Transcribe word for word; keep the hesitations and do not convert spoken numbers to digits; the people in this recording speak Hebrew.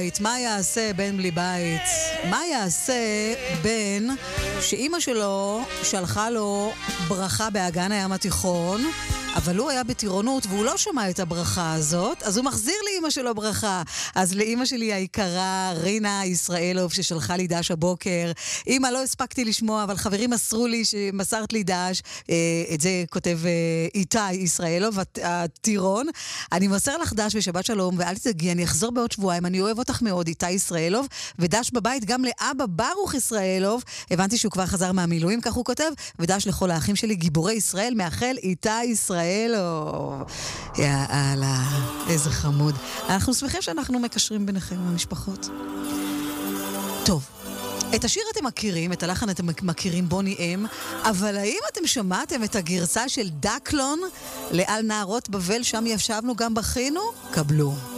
מה יעשה בן בלי בית? מה יעשה בן שאימא שלו שלחה לו ברכה באגן הים התיכון, אבל הוא היה בטירונות והוא לא שמע את הברכה הזאת, אז הוא מחזיר לאמא שלו ברכה. אז לאמא שלי היקרה, רינה ישראלוב, ששלחה לי דש הבוקר, אמא, לא הספקתי לשמוע, אבל חברים מסרו לי שמסרת לי דש, את זה כותב איתי ישראלוב, הטירון. אני מסר לך דש ושבת שלום, ואל תדאגי, אני אחזור בעוד שבועיים, אני אוהב אותך מאוד, איתי ישראלוב, ודש בבית גם לאבא ברוך ישראלוב, הבנתי שהוא כבר חזר מהמילואים, כך הוא כותב, ודש לכל האחים שלי, גיבורי ישראל, מאחל איתי ישראל. אלו, יאללה, איזה חמוד. אנחנו שמחים שאנחנו מקשרים ביניכם המשפחות. טוב, את השיר אתם מכירים, את הלחן אתם מכירים, בוני אם, אבל האם אתם שמעתם את הגרסה של דקלון לעל נערות בבל, שם ישבנו גם בכינו? קבלו.